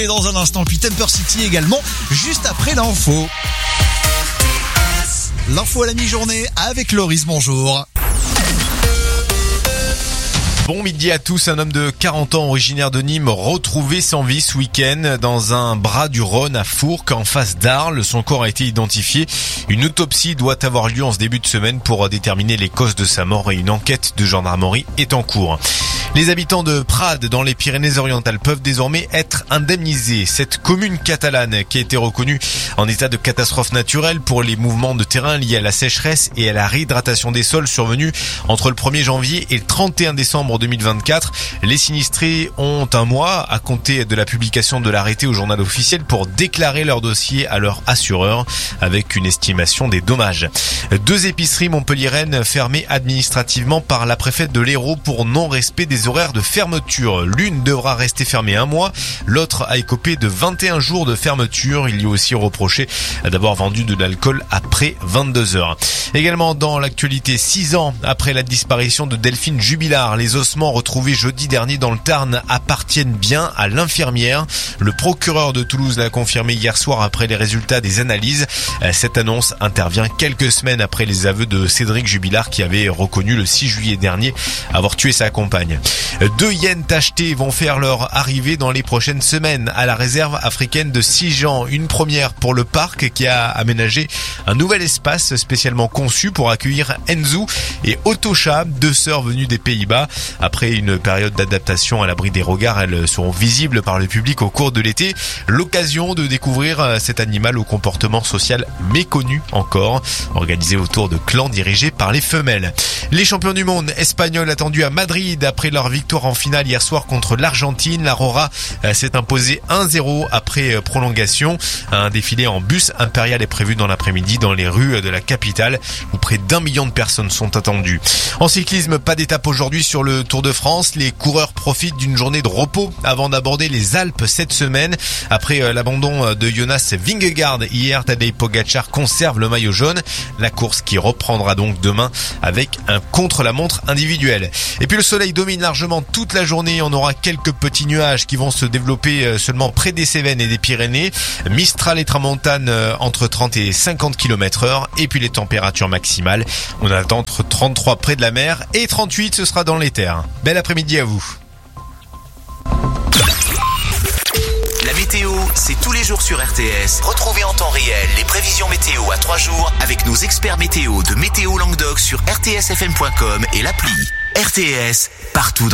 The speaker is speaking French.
Et dans un instant, puis Temper City également, juste après l'info. L'info à la mi-journée avec Loris, bonjour. Bon midi à tous, un homme de 40 ans originaire de Nîmes retrouvé sans vie ce week-end dans un bras du Rhône à Fourques en face d'Arles. Son corps a été identifié. Une autopsie doit avoir lieu en ce début de semaine pour déterminer les causes de sa mort et une enquête de gendarmerie est en cours. Les habitants de Prades dans les Pyrénées-Orientales peuvent désormais être indemnisés. Cette commune catalane qui a été reconnue en état de catastrophe naturelle pour les mouvements de terrain liés à la sécheresse et à la réhydratation des sols survenus entre le 1er janvier et le 31 décembre 2024. Les sinistrés ont un mois à compter de la publication de l'arrêté au journal officiel pour déclarer leur dossier à leur assureur avec une estimation des dommages. 2 épiceries montpelliéraines fermées administrativement par la préfète de l'Hérault pour non-respect des horaires de fermeture. L'une devra rester fermée 1 mois, l'autre a écopé de 21 jours de fermeture. Il lui est aussi reproché d'avoir vendu de l'alcool après 22 heures. Également dans l'actualité, 6 ans après la disparition de Delphine Jubilard, les ossements retrouvés jeudi dernier dans le Tarn appartiennent bien à l'infirmière. Le procureur de Toulouse l'a confirmé hier soir après les résultats des analyses. Cette annonce intervient quelques semaines après les aveux de Cédric Jubilard qui avait reconnu le 6 juillet dernier avoir tué sa compagne. 2 hyènes tachetées vont faire leur arrivée dans les prochaines semaines à la réserve africaine de Sijan. Une première pour le parc qui a aménagé un nouvel espace spécialement conçu pour accueillir Enzu et Otosha, 2 sœurs venues des Pays-Bas. Après une période d'adaptation à l'abri des regards, elles seront visibles par le public au cours de l'été. L'occasion de découvrir cet animal au comportement social méconnu encore, organisé autour de clans dirigés par les femelles. Les champions du monde espagnols attendus à Madrid après leur victoire en finale hier soir contre l'Argentine. La Rora s'est imposée 1-0 après prolongation. Un défilé en bus impérial est prévu dans l'après-midi dans les rues de la capitale où près d'1 million de personnes sont attendues. En cyclisme, pas d'étape aujourd'hui sur le Tour de France. Les coureurs profitent d'une journée de repos avant d'aborder les Alpes cette semaine. Après l'abandon de Jonas Vingegaard hier, Tadej Pogačar conserve le maillot jaune. La course qui reprendra donc demain avec un contre-la-montre individuel. Et puis le soleil domine largement toute la journée. On aura quelques petits nuages qui vont se développer seulement près des Cévennes et des Pyrénées. Mistral et tramontane entre 30 et 50 km/h. Et puis les températures maximales, on attend entre 33 près de la mer et 38 ce sera dans les terres. Bel après-midi à vous. La météo, c'est tous les jours sur RTS. Retrouvez en temps réel les prévisions météo à 3 jours avec nos experts météo de Météo Languedoc sur rtsfm.com et l'appli. RTS, partout